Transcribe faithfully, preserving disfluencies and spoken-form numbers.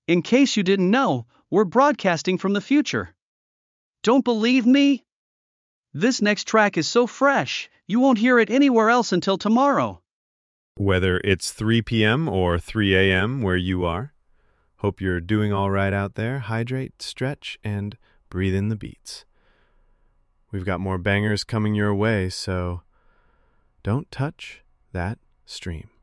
In case you didn't know, we're broadcasting from the future. Don't believe me? This next track is so fresh, you won't hear it anywhere else until tomorrow. Whether it's three p.m. or three a.m. where you are, hope you're doing all right out there. Hydrate, stretch, and breathe in the beats. We've got more bangers coming your way, so don't touch that stream.